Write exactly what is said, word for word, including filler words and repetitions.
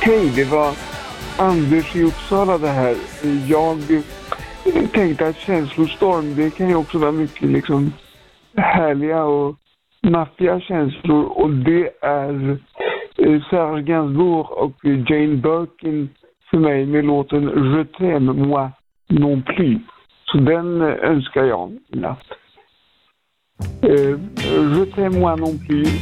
Hej, det var Anders i Uppsala det här. Jag tänkte att känslostorm, det kan ju också vara mycket liksom härliga och maffiga känslor. Och det är Serge Gainsbourg och Jane Birkin för mig med låten Je t'aime moi non plus. Så den önskar jag i natt. Je t'aime moi non plus